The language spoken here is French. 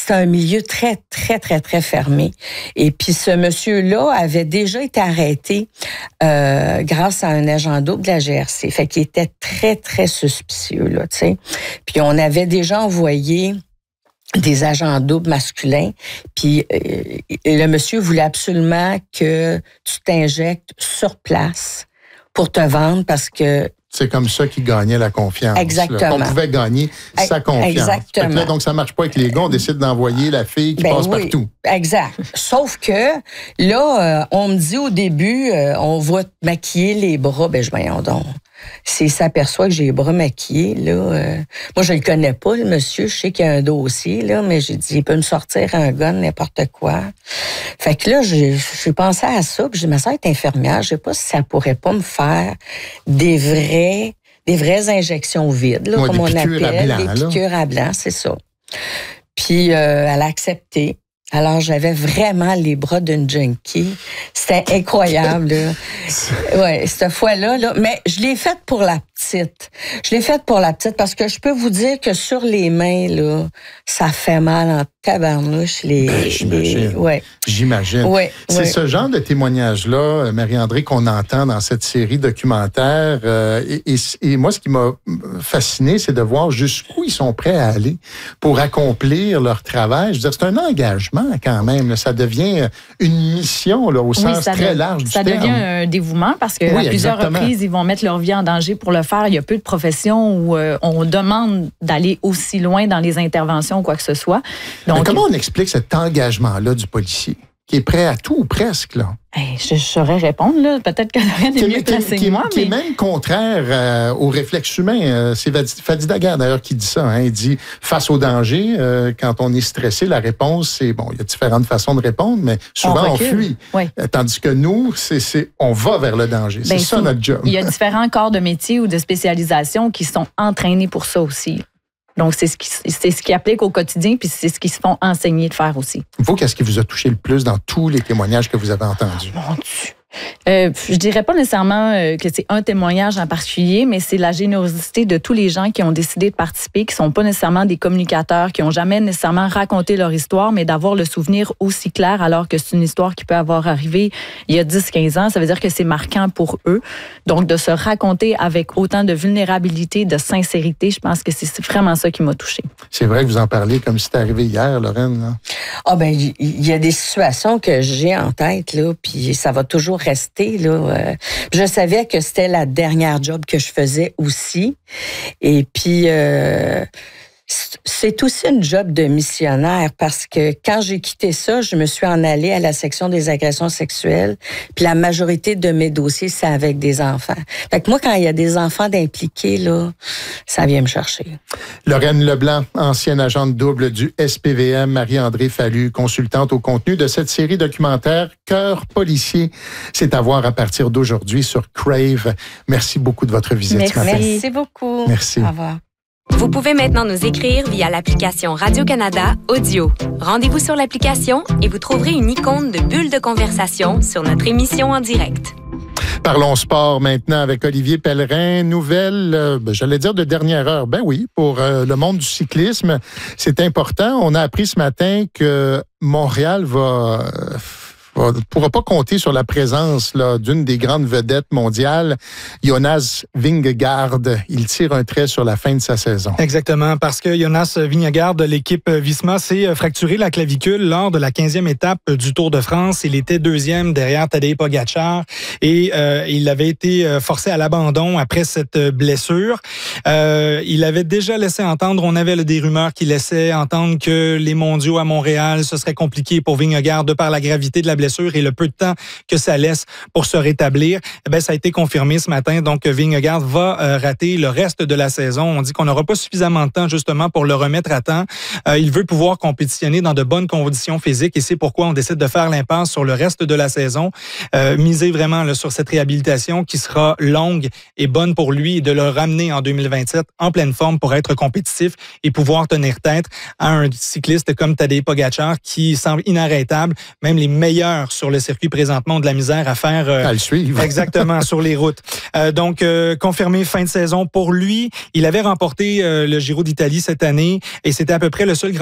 c'était un milieu très, très, très, très fermé. Et puis, ce monsieur-là avait déjà été arrêté grâce à un agent double de la GRC. Fait qu'il était très, très suspicieux, là, tu sais. Puis, on avait déjà envoyé des agents doubles masculins. Puis, le monsieur voulait absolument que tu t'injectes sur place pour te vendre parce que c'est comme ça qu'il gagnait la confiance. Exactement. On pouvait gagner sa confiance. Exactement. Là, donc, ça marche pas avec les gars. On décide d'envoyer la fille qui passe partout. Exact. Sauf que, là, on me dit au début, on va te maquiller les bras. Ben, voyons donc. S'il s'aperçoit que j'ai les bras maquillés, là... moi, je le connais pas, le monsieur. Je sais qu'il y a un dossier, là, mais j'ai dit, il peut me sortir un gun, n'importe quoi. Fait que là, j'ai pensé à ça, puis j'ai dit, ma soeur est infirmière, je sais pas si ça pourrait pas me faire des vraies injections vides, là, comme on appelle. Des piqûres à blanc, c'est ça. Puis, elle a accepté. Alors, j'avais vraiment les bras d'une junkie. C'était incroyable, là. Ouais, cette fois-là, là. Mais je l'ai faite pour la petite. Je l'ai faite pour la petite parce que je peux vous dire que sur les mains, là, ça fait mal en tabarnouche. J'imagine. Ouais. J'imagine. Ouais, c'est ce genre de témoignage-là, Marie-André, qu'on entend dans cette série documentaire. Et moi, ce qui m'a fasciné, c'est de voir jusqu'où ils sont prêts à aller pour accomplir leur travail. Je veux dire, c'est un engagement quand même. Là. Ça devient une mission là, au sens très large du terme. Ça devient un dévouement parce que à plusieurs reprises, ils vont mettre leur vie en danger pour le faire. Il y a peu de professions où on demande d'aller aussi loin dans les interventions ou quoi que ce soit. Donc, mais comment on explique cet engagement-là du policier qui est prêt à tout ou presque, là? Je saurais répondre, là. Peut-être que Lorraine est mieux placée que moi. Qui est même contraire au réflexe humain. C'est Fadi Daguerre, d'ailleurs, qui dit ça. Hein. Il dit, face au danger, quand on est stressé, la réponse, c'est, bon, il y a différentes façons de répondre, mais souvent, on fuit. Oui. Tandis que nous, on va vers le danger. C'est ça notre job. Il y a différents corps de métier ou de spécialisation qui sont entraînés pour ça aussi. Donc, c'est ce qui applique au quotidien, puis c'est ce qu'ils se font enseigner de faire aussi. Vous, qu'est-ce qui vous a touché le plus dans tous les témoignages que vous avez entendus? Oh, mon Dieu! Je dirais pas nécessairement que c'est un témoignage en particulier, mais c'est la générosité de tous les gens qui ont décidé de participer, qui sont pas nécessairement des communicateurs, qui ont jamais nécessairement raconté leur histoire, mais d'avoir le souvenir aussi clair alors que c'est une histoire qui peut avoir arrivé il y a 10-15 ans. Ça veut dire que c'est marquant pour eux. Donc, de se raconter avec autant de vulnérabilité, de sincérité, je pense que c'est vraiment ça qui m'a touchée. C'est vrai que vous en parlez comme si c'était arrivé hier, Lorraine. Là. Ah ben, il y a des situations que j'ai en tête, là, puis ça va toujours rester, là. Je savais que c'était la dernière job que je faisais aussi. Et puis, c'est aussi une job de missionnaire parce que quand j'ai quitté ça, je me suis en allée à la section des agressions sexuelles. Puis la majorité de mes dossiers, c'est avec des enfants. Fait que moi, quand il y a des enfants d'impliqués, là, ça vient me chercher. Lorraine Leblanc, ancienne agente double du SPVM, Marie-André Fallu, consultante au contenu de cette série documentaire Cœur policier. C'est à voir à partir d'aujourd'hui sur Crave. Merci beaucoup de votre visite ce matin. Merci beaucoup. Merci. Au revoir. Vous pouvez maintenant nous écrire via l'application Radio-Canada Audio. Rendez-vous sur l'application et vous trouverez une icône de bulle de conversation sur notre émission en direct. Parlons sport maintenant avec Olivier Pellerin. Nouvelle, j'allais dire de dernière heure. Ben oui, pour le monde du cyclisme, c'est important. On a appris ce matin que Montréal ne pourra pas compter sur la présence là, d'une des grandes vedettes mondiales, Jonas Vingegaard. Il tire un trait sur la fin de sa saison. Exactement, parce que Jonas Vingegaard de l'équipe Visma s'est fracturé la clavicule lors de la 15e étape du Tour de France. Il était deuxième derrière Tadej Pogačar et il avait été forcé à l'abandon après cette blessure. Il avait déjà laissé entendre, on avait des rumeurs qui laissaient entendre que les mondiaux à Montréal, ce serait compliqué pour Vingegaard de par la gravité de la blessure et le peu de temps que ça laisse pour se rétablir. Eh bien, ça a été confirmé ce matin. Donc, Vingegaard va rater le reste de la saison. On dit qu'on n'aura pas suffisamment de temps justement pour le remettre à temps. Il veut pouvoir compétitionner dans de bonnes conditions physiques et c'est pourquoi on décide de faire l'impasse sur le reste de la saison. Miser vraiment là, sur cette réhabilitation qui sera longue et bonne pour lui et de le ramener en 2027 en pleine forme pour être compétitif et pouvoir tenir tête à un cycliste comme Tadej Pogačar qui semble inarrêtable. Même les meilleurs sur le circuit présentement de la misère à faire. À le suivre. Exactement, sur les routes. Donc, confirmé fin de saison pour lui. Il avait remporté le Giro d'Italie cette année et c'était à peu près le seul grand